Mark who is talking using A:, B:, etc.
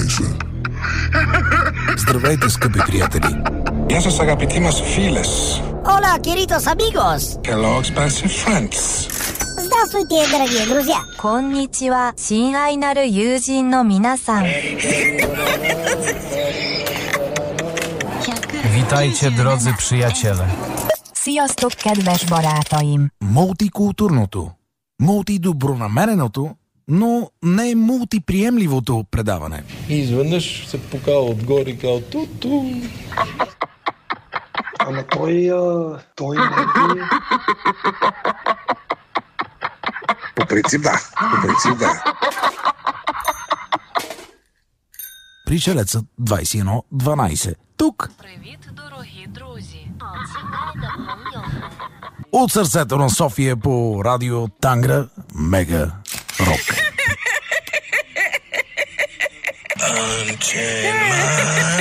A: 12.
B: Здравейте, скъпи приятели!
C: Γεια σας αγαπητοί μας φίλες.
D: Hola, queridos amigos!
C: Hello, expensive friends.
D: Здравствуйте, дорогие друзья!
E: こんにちは、親愛なる友人の皆さん。
F: Witajcie, drodzy przyjaciele.
E: Sziasztok, kedves barátaim!
B: Мултикултурното, мултидобронамереното, но не мултиприемливото предаване.
G: И изведнъж се покава отгоре и казва ту-ту.
H: Ама той не е...
A: По принцип да.
B: Пришелецът 2112. Тук.
I: Привіт, дорогі друзі.
B: От сърцето на София по радио Тангра Мега Рок.